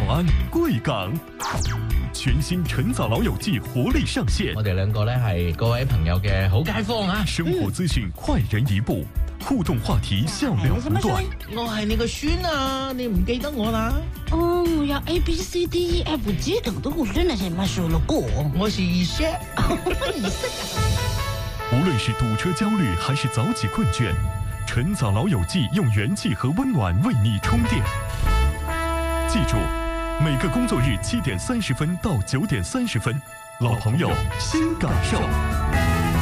安贵港。全新晨早老友記活力上線， 我哋兩個呢係各位朋友嘅好街坊啊！ 生活資訊快人一步，互動話題笑料不斷。 我係你個孫啊，你唔記得我啦？ 哦，我要 ABCDEFG 等的我真的是沒說了過。 我是二叔。 無論是堵車焦慮還是早起困倦，晨早老友記用元氣和溫暖為你充電。記住，每個工作日7點30分到9點30分，老朋友新感受。